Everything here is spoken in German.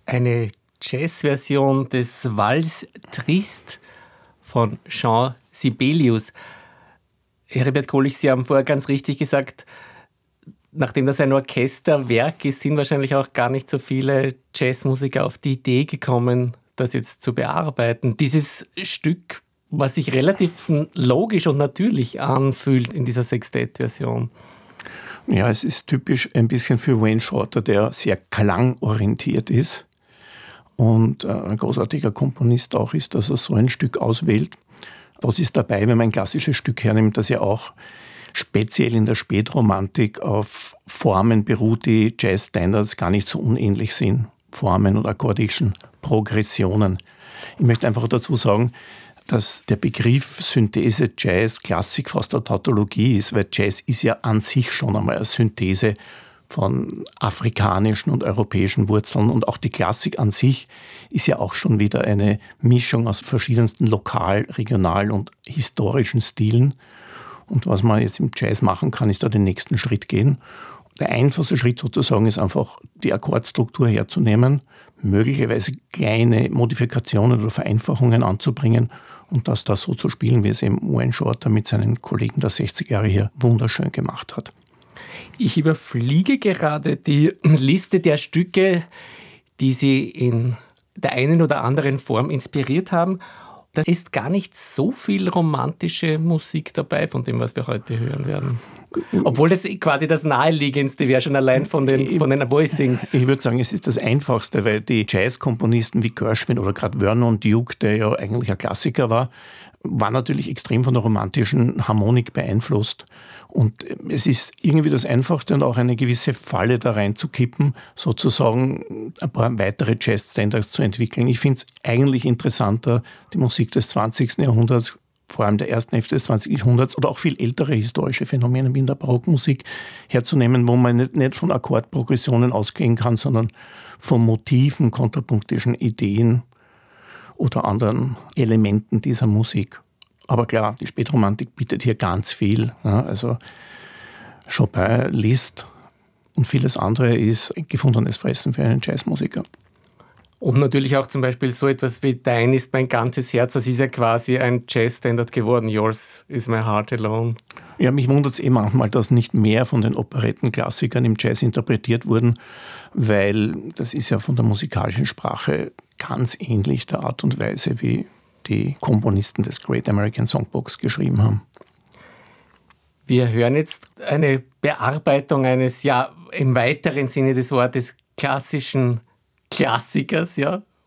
eine Jazzversion des Valse Triste von Jean Sibelius. Heribert Kohlich, Sie haben vorher ganz richtig gesagt, nachdem das ein Orchesterwerk ist, sind wahrscheinlich auch gar nicht so viele Jazzmusiker auf die Idee gekommen, das jetzt zu bearbeiten. Dieses Stück, was sich relativ logisch und natürlich anfühlt in dieser Sextettversion. Ja, es ist typisch ein bisschen für Wayne Shorter, der sehr klangorientiert ist und ein großartiger Komponist auch ist, dass er so ein Stück auswählt. Was ist dabei, wenn man ein klassisches Stück hernimmt, das ja auch speziell in der Spätromantik auf Formen beruht, die Jazz-Standards gar nicht so unähnlich sind. Formen und akkordischen Progressionen. Ich möchte einfach dazu sagen, dass der Begriff Synthese Jazz Klassik fast eine Tautologie ist, weil Jazz ist ja an sich schon einmal eine Synthese von afrikanischen und europäischen Wurzeln und auch die Klassik an sich ist ja auch schon wieder eine Mischung aus verschiedensten lokal-, regional- und historischen Stilen. Und was man jetzt im Jazz machen kann, ist da den nächsten Schritt gehen. Der einfachste Schritt sozusagen ist einfach, die Akkordstruktur herzunehmen, möglicherweise kleine Modifikationen oder Vereinfachungen anzubringen und das da so zu spielen, wie es eben Wayne Shorter mit seinen Kollegen der 60er Jahre hier wunderschön gemacht hat. Ich überfliege gerade die Liste der Stücke, die Sie in der einen oder anderen Form inspiriert haben. Da ist gar nicht so viel romantische Musik dabei von dem, was wir heute hören werden. Obwohl das quasi das Naheliegendste wäre, schon allein von den Voicings. Ich würde sagen, es ist das Einfachste, weil die Jazzkomponisten wie Gershwin oder gerade Vernon Duke, der ja eigentlich ein Klassiker war natürlich extrem von der romantischen Harmonik beeinflusst. Und es ist irgendwie das Einfachste und auch eine gewisse Falle da reinzukippen, sozusagen ein paar weitere Jazz-Standards zu entwickeln. Ich finde es eigentlich interessanter, die Musik des 20. Jahrhunderts, vor allem der ersten Hälfte des 20. Jahrhunderts oder auch viel ältere historische Phänomene wie in der Barockmusik herzunehmen, wo man nicht von Akkordprogressionen ausgehen kann, sondern von Motiven, kontrapunktischen Ideen oder anderen Elementen dieser Musik. Aber klar, die Spätromantik bietet hier ganz viel. Ja, also Chopin, Liszt und vieles andere ist ein gefundenes Fressen für einen Jazzmusiker. Und natürlich auch zum Beispiel so etwas wie Dein ist mein ganzes Herz, das ist ja quasi ein Jazzstandard geworden. Yours is my heart alone. Ja, mich wundert es manchmal, dass nicht mehr von den Operettenklassikern im Jazz interpretiert wurden, weil das ist ja von der musikalischen Sprache ganz ähnlich der Art und Weise, wie die Komponisten des Great American Songbooks geschrieben haben. Wir hören jetzt eine Bearbeitung eines, ja, im weiteren Sinne des Wortes klassischen Klassikers, ja,